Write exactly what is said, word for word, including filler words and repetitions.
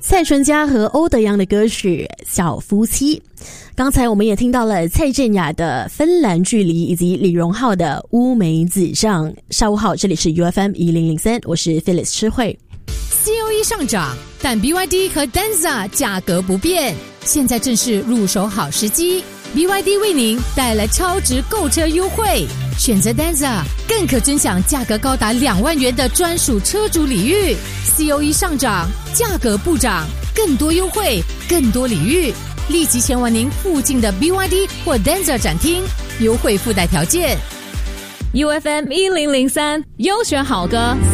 蔡淳佳和欧德阳的歌曲《小夫妻》。刚才我们也听到了蔡健雅的《芬兰距离》以及李荣浩的《乌梅子酱》。下午好，这里是 U F M 一零零三，我是 Phyllis 诗慧。 C O E 上涨，但 B Y D 和 Denza 价格不变，现在正是入手好时机。B Y D 为您带来超值购车优惠，选择 Denza 更可尊享价格高达两万元的专属车主礼遇。C O E 上涨，价格不涨，更多优惠，更多礼遇，立即前往您附近的 B Y D 或 Denza 展厅，优惠附带条件。 U F M 一零零三优选好歌